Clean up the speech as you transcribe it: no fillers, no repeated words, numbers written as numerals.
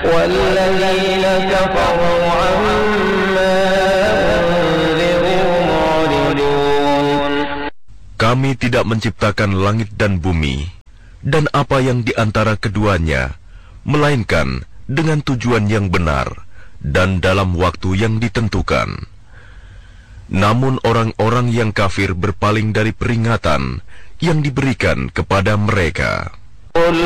والذين كفروا عما أنذروا معرضون. Kami tidak menciptakan langit dan bumi, dan apa yang di antara keduanya, melainkan dengan tujuan yang benar, dan dalam waktu yang ditentukan. Namun orang-orang yang kafir berpaling dari peringatan yang diberikan kepada mereka.